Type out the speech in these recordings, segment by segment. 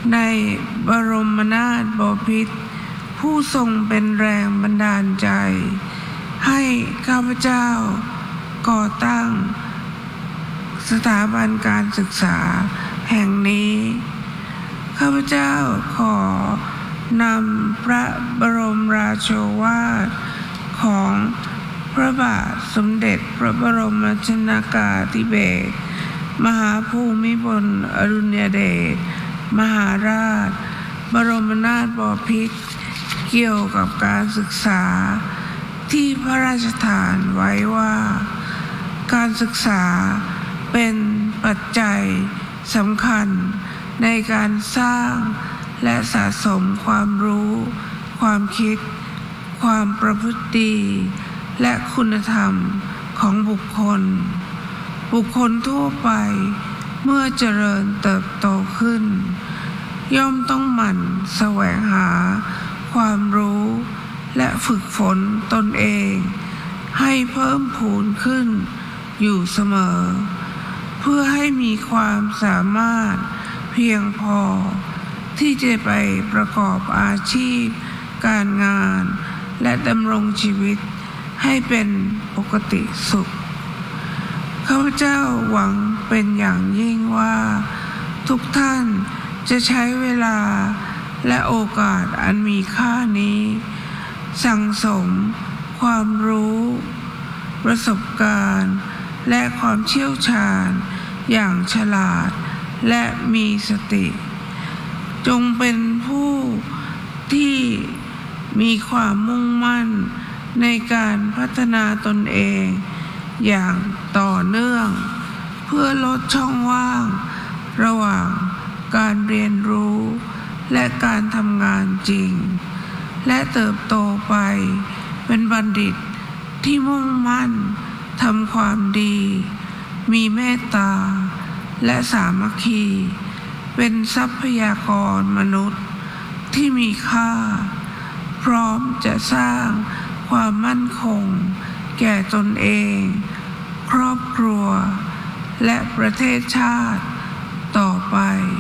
ในบรมนาถบพิตรผู้ทรงเป็นแรงบันดาลใจให้ข้าพเจ้าก่อตั้งสถาบันการศึกษาแห่งนี้ข้าพเจ้าขอนำพระบรมราโชวาทของพระบาทสมเด็จพระบรมชนกาธิเบศรมหาภูมิพลอดุลยเดชมหาราชบรมนาถบพิตรเกี่ยวกับการศึกษาที่พระราชทานไว้ว่าการศึกษาเป็นปัจจัยสำคัญในการสร้างและสะสมความรู้ความคิดความประพฤติดีและคุณธรรมของบุคคลทั่วไปเมื่อเจริญเติบโตขึ้นย่อมต้องหมั่นแสวงหาความรู้และฝึกฝนตนเองให้เพิ่มพูนขึ้นอยู่เสมอเพื่อให้มีความสามารถเพียงพอที่จะไปประกอบอาชีพการงานและดำรงชีวิตให้เป็นปกติสุขข้าพเจ้าหวังเป็นอย่างยิ่งว่าทุกท่านจะใช้เวลาและโอกาสอันมีค่านี้สั่งสมความรู้ประสบการณ์และความเชี่ยวชาญอย่างฉลาดและมีสติจงเป็นผู้ที่มีความมุ่งมั่นในการพัฒนาตนเองอย่างต่อเนื่องเพื่อลดช่องว่างระหว่างการเรียนรู้และการทำงานจริงและเติบโตไปเป็นบัณฑิตที่มุ่งมั่นทำความดีมีเมตตาและสามัคคีเป็นทรัพยากรมนุษย์ที่มีค่าพร้อมจะสร้างความมั่นคงแก่ตนเองครอบครัวและประเทศชาติต่อไป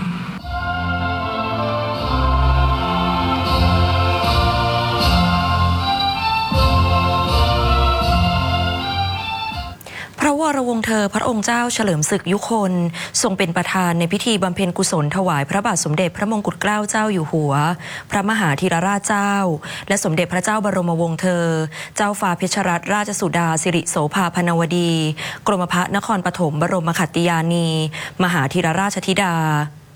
พระวรวงศ์เธอพระองค์เจ้าเฉลิมศึกยุคนทรงเป็นประธานในพิธีบำเพ็ญกุศลถวายพระบาทสมเด็จพระมงกุฎเกล้าเจ้าอยู่หัวพระมหาธีรราชเจ้าและสมเด็จพระเจ้าบรมวงศ์เธอเจ้าฟ้าเพชรรัตนราชสุดาสิริโสภาพนวดีกรมพระนครปฐมบรมขัตติยานีมหาธีรราชธิดา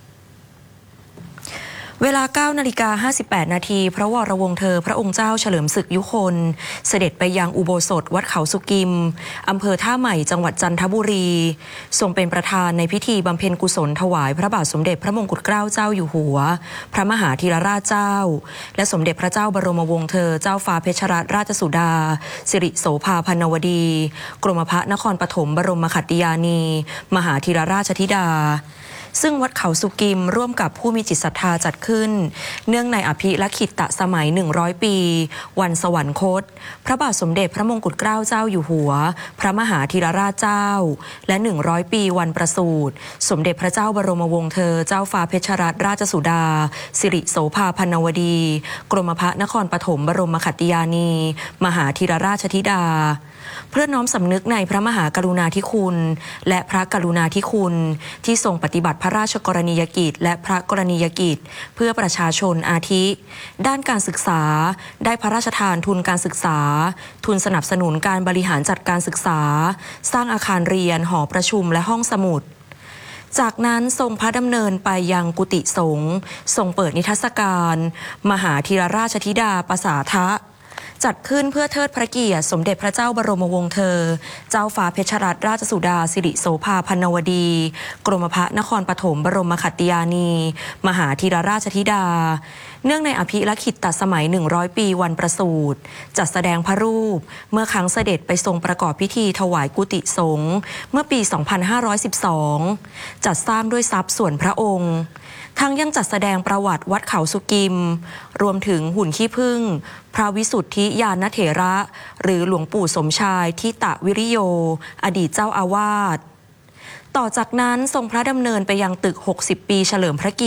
เวลา 9:58 นาทีพระวรวงศ์เธอพระองค์เจ้าเฉลิมศึกยุคนเสด็จไปยังอุโบสถวัดเขาสุกิมอำเภอท่าใหม่จังหวัดจันทบุรีทรงเป็นประธานในพิธีบำเพ็ญกุศลถวายพระบาทสมเด็จพระมงกุฎเกล้าเจ้าอยู่หัวพระมหาธีรราชเจ้าและสมเด็จพระเจ้าบรมวงศ์เธอเจ้าฟ้าเพชรรัตนราชสุดาสิริโสภาพนวดีกรมพระนครปฐมบรมขัตติยานีมหาธีรราชธิดาซึ่งวัดเขาสุกิมร่วมกับผู้มีจิตศรัทธาจัดขึ้นเนื่องในอภิลักขิตสมัย100 ปีวันสวรรคตพระบาทสมเด็จพระมงกุฎเกล้าเจ้าอยู่หัวพระมหาธีรราชเจ้าและ100 ปีวันประสูติสมเด็จพระเจ้าบรมวงศ์เธอเจ้าฟ้าเพชรรัตนราชสุดาสิริโสภาพนวดีกรมพระนครปฐมบรมขัตติยานีมหาธีรราชธิดาเพื่อน้อมสำนึกในพระมหากรุณาธิคุณและพระกรุณาธิคุณที่ทรงปฏิบัติพระราชกรณียกิจและพระกรณียกิจเพื่อประชาชนอาทิด้านการศึกษาได้พระราชทานทุนการศึกษาทุนสนับสนุนการบริหารจัดการศึกษาสร้างอาคารเรียนหอประชุมและห้องสมุดจากนั้นทรงพระดำเนินไปยังกุฏิสงฆ์ทรงเปิดนิทรรศการมหาธีรราชธิดาปสาทะจัดขึ้นเพื่อเทิดพระเกียรติสมเด็จพระเจ้าบรมวงศ์เธอเจ้าฟ้าเพชรรัตนราชสุดาสิริโสภาพนวดีกรมพระนครปฐมบรมขัตติยานีมหาธีรราชธิดาเนื่องในอภิลักขิตสมัย100 ปีวันประสูติจัดแสดงพระรูปเมื่อครั้งเสด็จไปทรงประกอบพิธีถวายกุฏิสงฆ์เมื่อปี 2512 จัดสร้างด้วยทรัพย์ส่วนพระองค์ทั้งยังจัดแสดงประวัติวัดเขาสุกิมรวมถึงหุ่นขี้ผึ้งพระวิสุทธิญาณเถระหรือหลวงปู่สมชายทิตะวิริโยอดีตเจ้าอาวาสต่อจากนั้นทรงพระดำเนินไปยังตึก60 ปีเฉลิมพระเกียรติ